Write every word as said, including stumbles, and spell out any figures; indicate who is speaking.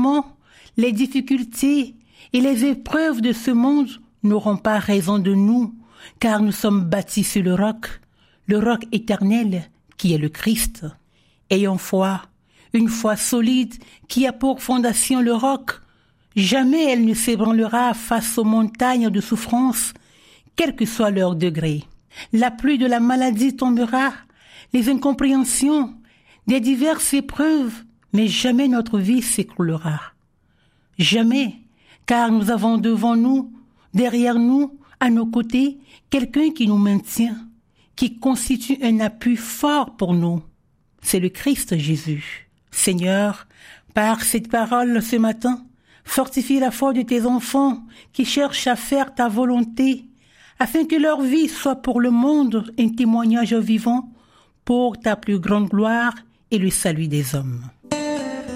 Speaker 1: tourments, les difficultés et les épreuves de ce monde n'auront pas raison de nous, car nous sommes bâtis sur le roc, le roc éternel qui est le Christ. Ayons foi, une foi solide qui a pour fondation le roc. Jamais elle ne s'ébranlera face aux montagnes de souffrance, quel que soit leur degré. La pluie de la maladie tombera, les incompréhensions, des diverses épreuves, mais jamais notre vie s'écroulera. Jamais, car nous avons devant nous, derrière nous, à nos côtés, quelqu'un qui nous maintient, qui constitue un appui fort pour nous. C'est le Christ Jésus. Seigneur, par cette parole ce matin, fortifie la foi de tes enfants qui cherchent à faire ta volonté, afin que leur vie soit pour le monde un témoignage vivant pour ta plus grande gloire et le salut des hommes.